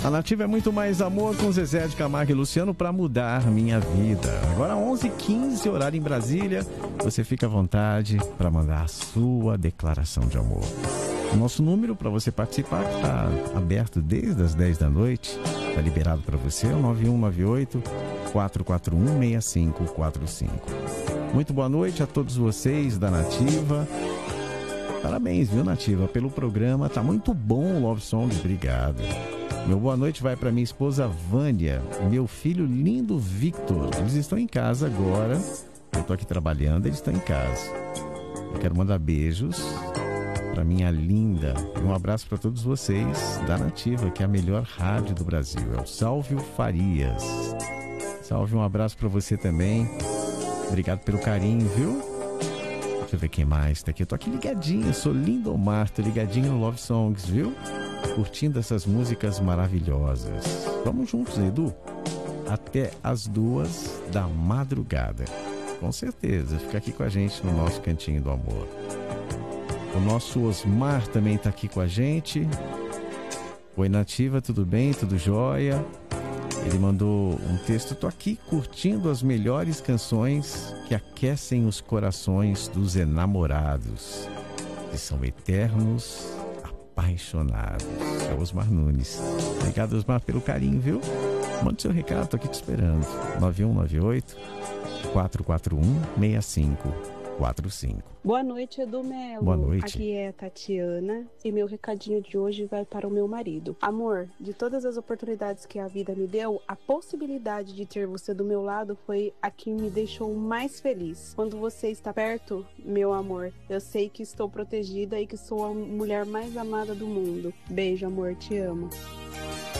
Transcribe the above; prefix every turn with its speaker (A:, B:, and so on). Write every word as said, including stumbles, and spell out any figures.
A: A Nativa é muito mais amor com Zezé de Camargo e Luciano para mudar minha vida. Agora onze e quinze, horário em Brasília. Você fica à vontade para mandar a sua declaração de amor. O nosso número para você participar está aberto desde as dez da noite. Está liberado para você, é o nove um nove oito, quatro quatro um, seis cinco quatro cinco. Muito boa noite a todos vocês da Nativa. Parabéns, viu, Nativa, pelo programa. Tá muito bom o Love Songs, obrigado. Meu boa noite vai para minha esposa Vânia, meu filho lindo Victor. Eles estão em casa agora. Eu tô aqui trabalhando, eles estão em casa. Eu quero mandar beijos para minha linda. Um abraço para todos vocês da Nativa, que é a melhor rádio do Brasil. É o Sálvio Farias. Salve, um abraço para você também. Obrigado pelo carinho, viu? Deixa eu ver quem mais tá aqui. Eu tô aqui ligadinho, sou Lindomar, tô ligadinho no Love Songs, viu? Curtindo essas músicas maravilhosas. Vamos juntos, Edu. Até as duas da madrugada. Com certeza, fica aqui com a gente no nosso Cantinho do Amor. O nosso Osmar também tá aqui com a gente. Oi, Nativa, tudo bem? Tudo jóia? Ele mandou um texto. Tô aqui curtindo as melhores canções que aquecem os corações dos enamorados, que são eternos, apaixonados. É o Osmar Nunes. Obrigado, Osmar, pelo carinho, viu? Mande seu recado, tô aqui te esperando. nove um nove oito, quatro quatro um, seis cinco quatro cinco.
B: Boa noite, Edu Melo.
A: Boa noite.
B: Aqui é a Tatiana e meu recadinho de hoje vai para o meu marido. Amor, de todas as oportunidades que a vida me deu, a possibilidade de ter você do meu lado foi a que me deixou mais feliz. Quando você está perto, meu amor, eu sei que estou protegida e que sou a mulher mais amada do mundo. Beijo, amor, te amo.